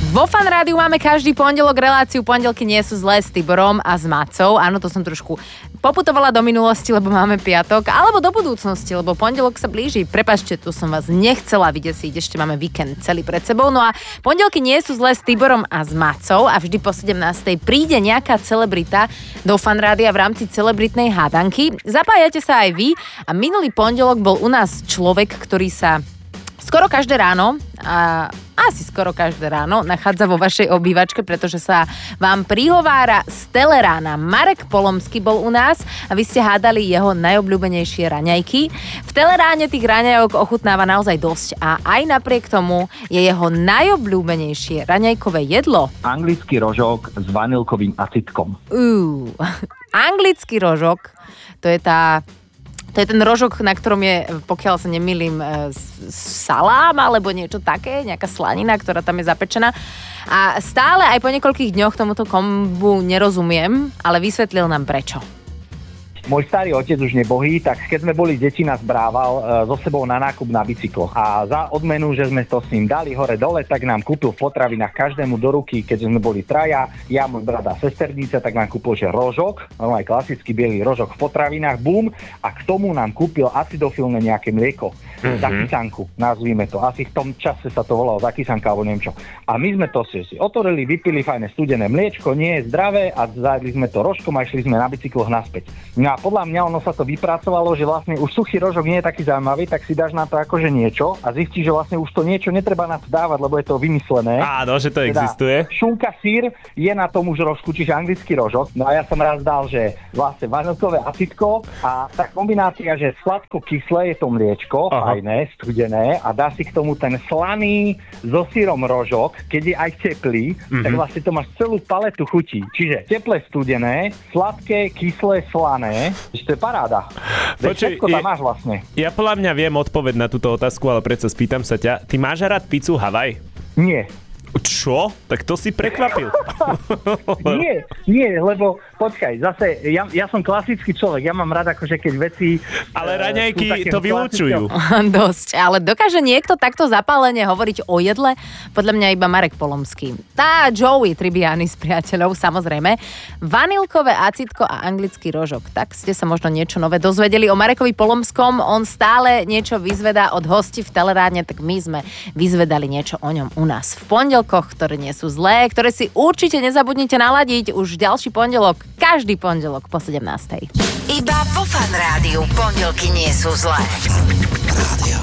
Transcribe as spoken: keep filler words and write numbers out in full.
Vo Fan Rádiu máme každý pondelok reláciu Pondelky nie sú zlé s Tiborom a s Macou. Áno, to som trošku poputovala do minulosti, lebo máme piatok, alebo do budúcnosti, lebo pondelok sa blíži. Prepačte, tu som vás nechcela vydesiť, ešte máme víkend celý pred sebou. No a Pondelky nie sú zlé s Tiborom a s Macou a vždy po sedemnástej príde nejaká celebrita do Fan Rádia v rámci celebritnej hádanky. Zapájate sa aj vy a minulý pondelok bol u nás človek, ktorý sa skoro každé ráno, a asi skoro každé ráno, nachádza vo vašej obývačke, pretože sa vám prihovára z Telerána. Marek Polomský bol u nás a vy ste hádali jeho najobľúbenejšie raňajky. V Teleráne tých raňajok ochutnáva naozaj dosť a aj napriek tomu je jeho najobľúbenejšie raňajkové jedlo anglický rožok s vanilkovým acitkom. Uh, anglický rožok, to je tá... To je ten rožok, na ktorom je, pokiaľ sa nemýlim, salám alebo niečo také, nejaká slanina, ktorá tam je zapečená. A stále aj po niekoľkých dňoch tomuto kombu nerozumiem, ale vysvetlil nám prečo. Môj starý otec už nebohý, tak keď sme boli deti, nás brával e, so sebou na nákup na bicykloch. A za odmenu, že sme to s ním dali hore-dole, tak nám kúpil v potravinách každému do ruky, keď sme boli traja, ja, môj brat a sesternica, tak nám kúpil, že rožok, no aj klasický biely rožok v potravinách, bum, a k tomu nám kúpil acidofilné nejaké mlieko. Mm-hmm. Zakysanku, nazvíme to. Asi v tom čase sa to volalo zakysanka, alebo neviem čo. A my sme to si otvorili, vypili fajné studené mliečko, nie je zdravé a zajedli sme to rožkom a išli sme na bicykloch naspäť. No a podľa mňa ono sa to vypracovalo, že vlastne už suchý rožok nie je taký zaujímavý, tak si dáš na to akože niečo a zistíš, že vlastne už to niečo netreba na to dávať, lebo je to vymyslené. Áno, že to teda existuje. Šunka, sír je na tom už rožku, čiže anglický rožok. No a ja som raz dal, že vlastne vanilkové acitko a tá kombinácia, že sladko-kyslé je to mliečko, aha, fajné, studené a dá si k tomu ten slaný so sírom rožok, keď je aj teplý, mm-hmm, tak vlastne to máš celú paletu chutí. Čiže teplé, studené, sladké, kyslé, slané. To je paráda. Počuj, všetko tam máš vlastne. Ja podľa mňa viem odpoveď na túto otázku, ale predsa spýtam sa ťa. Ty máš rád pizzu Havaj? Nie. Čo? Tak to si prekvapil. nie, nie, lebo počkaj, zase, ja, ja som klasický človek, ja mám rád akože keď veci... Ale raňajky to vylúčujú. Dosť, ale dokáže niekto takto zapálene hovoriť o jedle? Podľa mňa iba Marek Polomský. Tá Joey Tribbiani s priateľov, samozrejme. Vanilkové acitko a anglický rožok. Tak ste sa možno niečo nové dozvedeli o Marekovi Polomskom. On stále niečo vyzvedá od hostí v Teleráne, tak my sme vyzvedali niečo o ňom u nás v pondelkoch, ktoré nie sú zlé, ktoré si určite nezabudnite naladiť už ďalší pondelok, každý pondelok po sedemnástej. Iba vo Fan Rádiu pondelky nie sú zlé.